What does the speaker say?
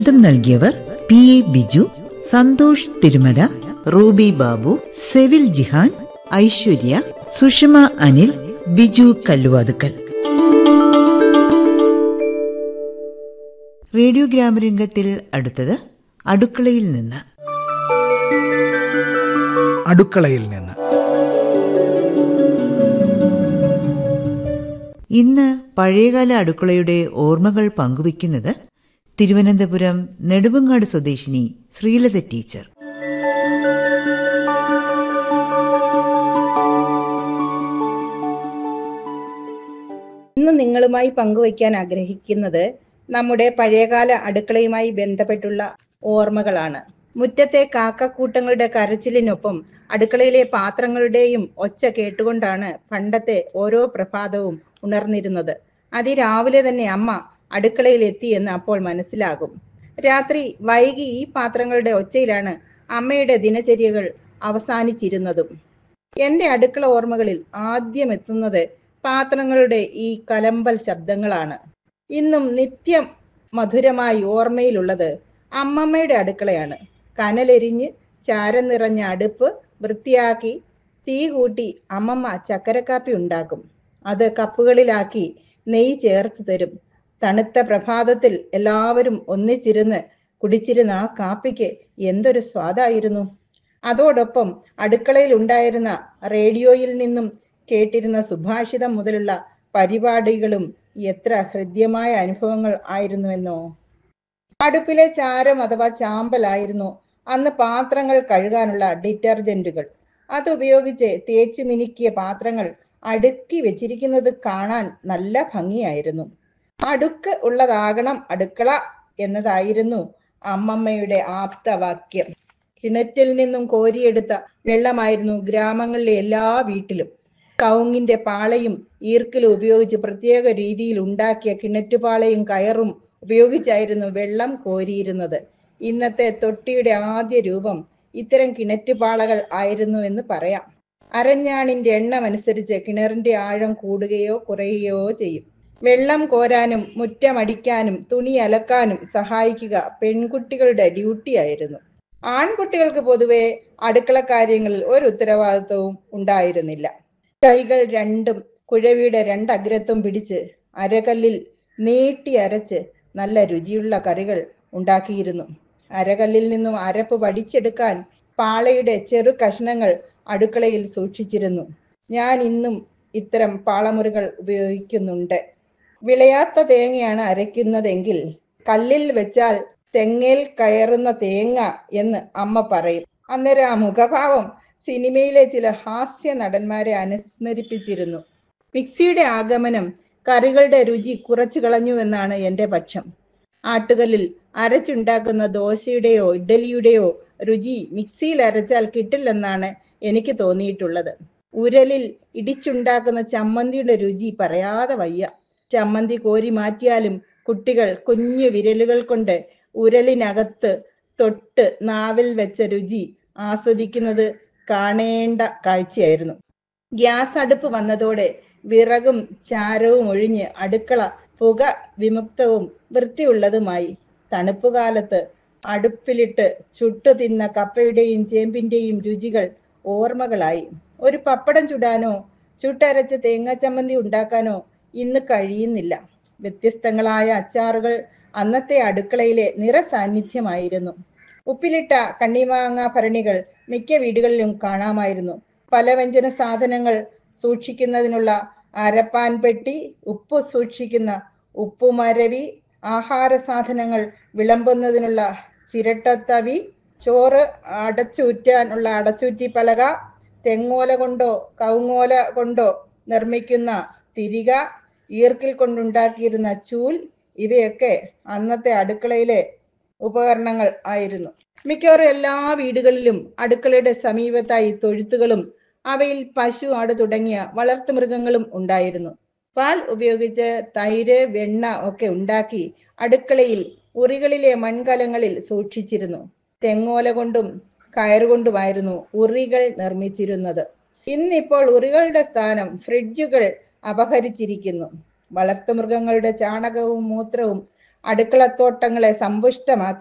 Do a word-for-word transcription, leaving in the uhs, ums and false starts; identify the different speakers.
Speaker 1: ശബ്ദം നൽകിയവർ P A Biju, Santhosh Thirumala, Ruby Babu, Sevil Jihan, Aishwarya, Sushma Anil, Biju Kalluvathukkal. Radio ഗ്രാമരംഗത്തിൽ അടുത്തത് അടുക്കളയിൽ നിന്ന്.
Speaker 2: അടുക്കളയിൽ നിന്ന്
Speaker 1: ഇന്ന് പഴയകാല അടുക്കളയുടെ ഓർമ്മകൾ പങ്കുവയ്ക്കുന്നത് തിരുവനന്തപുരം നെടുമങ്ങാട് സ്വദേശിനി ശ്രീലത ടീച്ചർ.
Speaker 3: ഇന്ന് നിങ്ങളുമായി പങ്കുവയ്ക്കാൻ ആഗ്രഹിക്കുന്നത് നമ്മുടെ പഴയകാല അടുക്കളയുമായി ബന്ധപ്പെട്ടുള്ള ഓർമ്മകളാണ്. മുറ്റത്തെ കാക്കക്കൂട്ടങ്ങളുടെ കരച്ചിലിനൊപ്പം അടുക്കളയിലെ പാത്രങ്ങളുടെയും ഒച്ച കേട്ടുകൊണ്ടാണ് പണ്ടത്തെ ഓരോ പ്രഭാതവും ഉണർന്നിരുന്നത്. അതിരാവിലെ തന്നെ അമ്മ അടുക്കളയിൽ എത്തിയെന്ന് അപ്പോൾ മനസ്സിലാകും. രാത്രി വൈകി ഈ പാത്രങ്ങളുടെ ഒച്ചയിലാണ് അമ്മയുടെ ദിനചര്യകൾ അവസാനിച്ചിരുന്നതും. എൻ്റെ അടുക്കള ഓർമ്മകളിൽ ആദ്യം എത്തുന്നത് പാത്രങ്ങളുടെ ഈ കലമ്പൽ ശബ്ദങ്ങളാണ്. ഇന്നും നിത്യം മധുരമായി ഓർമ്മയിലുള്ളത് അമ്മമ്മയുടെ അടുക്കളയാണ്. കനലെരിഞ്ഞ് ചാരം നിറഞ്ഞ അടുപ്പ് വൃത്തിയാക്കി തീ കൂട്ടി അമ്മമ്മ ചക്കരക്കാപ്പി ഉണ്ടാക്കും. അത് കപ്പുകളിലാക്കി നെയ്യ് ചേർത്ത് തരും. തണുത്ത പ്രഭാതത്തിൽ എല്ലാവരും ഒന്നിച്ചിരുന്ന് കുടിച്ചിരുന്ന ആ കാപ്പിക്ക് എന്തൊരു സ്വാദായിരുന്നു. അതോടൊപ്പം അടുക്കളയിൽ ഉണ്ടായിരുന്ന റേഡിയോയിൽ നിന്നും കേട്ടിരുന്ന സുഭാഷിതം മുതലുള്ള പരിപാടികളും എത്ര ഹൃദ്യമായ അനുഭവങ്ങൾ ആയിരുന്നുവെന്നോ. അടുപ്പിലെ ചാരം അഥവാ ചാമ്പലായിരുന്നു അന്ന് പാത്രങ്ങൾ കഴുകാനുള്ള ഡിറ്റർജന്റുകൾ. അതുപയോഗിച്ച് തേച്ചു മിനുക്കിയ പാത്രങ്ങൾ അടുക്കി വെച്ചിരിക്കുന്നത് കാണാൻ നല്ല ഭംഗിയായിരുന്നു. അടുക്ക് ഉള്ളതാകണം അടുക്കള എന്നതായിരുന്നു അമ്മമ്മയുടെ ആപ്തവാക്യം. കിണറ്റിൽ നിന്നും കോരിയെടുത്ത വെള്ളമായിരുന്നു ഗ്രാമങ്ങളിലെ എല്ലാ വീട്ടിലും. കവുങ്ങിന്റെ പാളയും ഈർക്കലും ഉപയോഗിച്ച് പ്രത്യേക രീതിയിൽ ഉണ്ടാക്കിയ കിണറ്റുപാളയും കയറും ഉപയോഗിച്ചായിരുന്നു വെള്ളം കോരിയിരുന്നത്. ഇന്നത്തെ തൊട്ടിയുടെ ആദ്യ രൂപം ഇത്തരം കിണറ്റുപാളകൾ ആയിരുന്നു എന്ന് പറയാം. അരഞ്ഞാണിന്റെ എണ്ണം അനുസരിച്ച് കിണറിന്റെ ആഴം കൂടുകയോ കുറയുകയോ ചെയ്യും. വെള്ളം കോരാനും മുറ്റമടിക്കാനും തുണി അലക്കാനും സഹായിക്കുക പെൺകുട്ടികളുടെ ഡ്യൂട്ടി ആയിരുന്നു. ആൺകുട്ടികൾക്ക് പൊതുവെ അടുക്കള കാര്യങ്ങളിൽ ഒരു ഉത്തരവാദിത്വവും ഉണ്ടായിരുന്നില്ല. കൈകൾ രണ്ടും കുഴവിയുടെ രണ്ടഗ്രത്തും പിടിച്ച് അരകല്ലിൽ നീട്ടി അരച്ച് നല്ല രുചിയുള്ള കറികൾ ഉണ്ടാക്കിയിരുന്നു. അരകല്ലിൽ നിന്നും അരപ്പ് വടിച്ചെടുക്കാൻ പാളയുടെ ചെറു കഷ്ണങ്ങൾ അടുക്കളയിൽ സൂക്ഷിച്ചിരുന്നു. ഞാൻ ഇന്നും ഇത്തരം പാളമുറികൾ ഉപയോഗിക്കുന്നുണ്ട്. വിളയാത്ത തേങ്ങയാണ് അരയ്ക്കുന്നതെങ്കിൽ കല്ലിൽ വെച്ചാൽ തെങ്ങേൽ കയറുന്ന തേങ്ങ എന്ന് അമ്മ പറയും. അന്നേരം ആ മുഖഭാവം സിനിമയിലെ ചില ഹാസ്യ നടന്മാരെ അനുസ്മരിപ്പിച്ചിരുന്നു. മിക്സിയുടെ ആഗമനം കറികളുടെ രുചി കുറച്ചു കളഞ്ഞു എന്നാണ് എൻ്റെ പക്ഷം. ആട്ടുകല്ലിൽ അരച്ചുണ്ടാക്കുന്ന ദോശയുടെയോ ഇഡ്ഡലിയുടെയോ രുചി മിക്സിയിൽ അരച്ചാൽ കിട്ടില്ലെന്നാണ് എനിക്ക് തോന്നിയിട്ടുള്ളത്. ഉരലിൽ ഇടിച്ചുണ്ടാക്കുന്ന ചമ്മന്തിയുടെ രുചി പറയാതെ വയ്യ. ചമ്മന്തി കോരി മാറ്റിയാലും കുട്ടികൾ കുഞ്ഞു വിരലുകൾ കൊണ്ട് ഉരലിനകത്ത് തൊട്ട് നാവിൽ വെച്ച രുചി ആസ്വദിക്കുന്നത് കാണേണ്ട കാഴ്ചയായിരുന്നു. ഗ്യാസ് അടുപ്പ് വന്നതോടെ വിറകും ചാരവും ഒഴിഞ്ഞ് അടുക്കള പുക വിമുക്തവും വൃത്തിയുള്ളതുമായി. തണുപ്പ് കാലത്ത് അടുപ്പിലിട്ട് ചുട്ടു തിന്ന കപ്പയുടെയും ചേമ്പിന്റെയും രുചികൾ ഓർമ്മകളായി. ഒരു പപ്പടം ചുടാനോ ചുട്ടരച്ച് തേങ്ങാ ചമ്മന്തി ഉണ്ടാക്കാനോ ഇന്ന് കഴിയുന്നില്ല. വ്യത്യസ്തങ്ങളായ അച്ചാറുകൾ അന്നത്തെ അടുക്കളയിലെ നിറസാന്നിധ്യമായിരുന്നു. ഉപ്പിലിട്ട കണ്ണിമാങ്ങ ഭരണികൾ മിക്ക വീടുകളിലും കാണാമായിരുന്നു. പല വ്യഞ്ജന സാധനങ്ങൾ സൂക്ഷിക്കുന്നതിനുള്ള അരപ്പാൻ പെട്ടി, ഉപ്പ് സൂക്ഷിക്കുന്ന ഉപ്പുമരവി, ആഹാര സാധനങ്ങൾ വിളമ്പുന്നതിനുള്ള ചിരട്ടത്തവി, ചോറ് അടച്ചൂറ്റാനുള്ള അടച്ചൂറ്റി പലക, തെങ്ങോല കൊണ്ടോ കവുങ്ങോല കൊണ്ടോ നിർമ്മിക്കുന്ന തിരിക, ഈർക്കിൽ കൊണ്ടുണ്ടാക്കിയിരുന്ന ചൂൽ, ഇവയൊക്കെ അന്നത്തെ അടുക്കളയിലെ ഉപകരണങ്ങൾ ആയിരുന്നു. മിക്കവാറും എല്ലാ വീടുകളിലും അടുക്കളയുടെ സമീപത്തായി തൊഴുത്തുകളും അവയിൽ പശു, ആട് തുടങ്ങിയ വളർത്തുമൃഗങ്ങളും ഉണ്ടായിരുന്നു. പാൽ ഉപയോഗിച്ച് തൈര്, വെണ്ണ ഒക്കെ ഉണ്ടാക്കി അടുക്കളയിൽ ഉറികളിലെ മൺകലങ്ങളിൽ സൂക്ഷിച്ചിരുന്നു. തെങ്ങോല കൊണ്ടും കയറുകൊണ്ടുമായിരുന്നു ഉറികൾ നിർമ്മിച്ചിരുന്നത്. ഇന്നിപ്പോൾ ഉറികളുടെ സ്ഥാനം ഫ്രിഡ്ജുകൾ അപഹരിച്ചിരിക്കുന്നു. വളർത്തുമൃഗങ്ങളുടെ ചാണകവും മൂത്രവും അടുക്കളത്തോട്ടങ്ങളെ സമ്പുഷ്ടമാക്കി